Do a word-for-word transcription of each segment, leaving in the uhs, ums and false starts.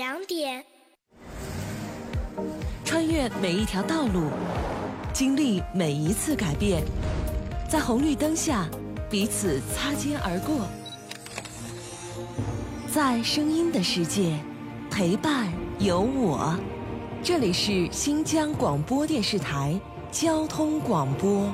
两点。 穿越每一条道路，经历每一次改变，在红绿灯下彼此擦肩而过，在声音的世界陪伴有我。这里是新疆广播电视台交通广播。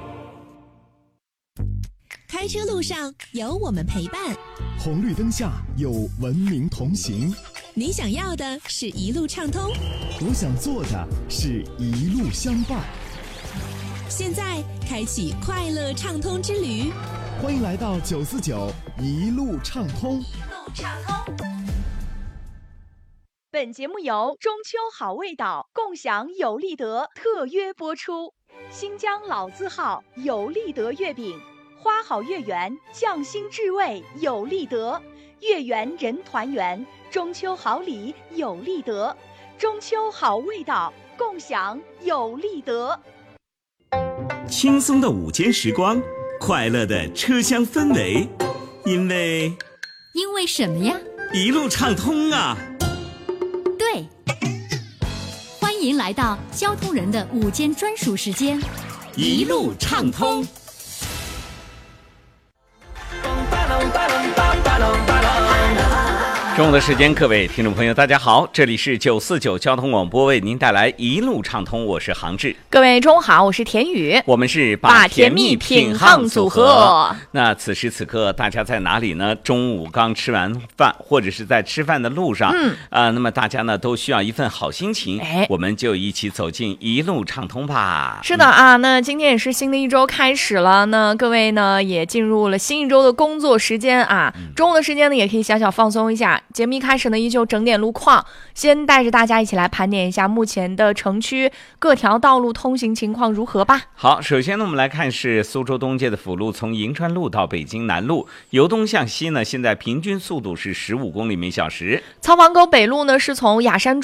开车路上有我们陪伴， 红绿灯下有文明同行。 你想要的是一路畅通， 我想做的是一路相伴。 现在开启快乐畅通之旅， 欢迎来到九四九一路畅通。 一路畅通。 本节目由中秋好味道共享有利德特约播出。新疆老字号有利德月饼，花好月圆，匠心至味有利德，月圆人团圆，中秋好礼有利德，中秋好味道共享有利德。 轻松的午间时光，快乐的车厢氛围，因为因为什么呀？ 一路畅通啊。 对，欢迎来到交通人的午间专属时间， 一路畅通。 中午的时间，各位听众朋友大家好，这里是九四九交通广播，为您带来一路畅通，我是杭志。 各位中午好，我是田宇， 我们是把甜蜜品夯组合。 那此时此刻大家在哪里呢？中午刚吃完饭，或者是在吃饭的路上，嗯啊、呃，那么大家呢都需要一份好心情，哎，我们就一起走进一路畅通吧。 是的啊，那今天也是新的一周开始了，那各位呢也进入了新一周的工作时间啊，中午的时间呢也可以小小放松一下。节目一开始呢，依旧整点路况，先带着大家一起来盘点一下目前的城区各条道路通行情况如何吧。 好，首先呢，我们来看是苏州东界的辅路，从银川路到北京南路，由东向西呢，现在平均速度是十五公里每小时。 曹房沟北路呢，是从雅山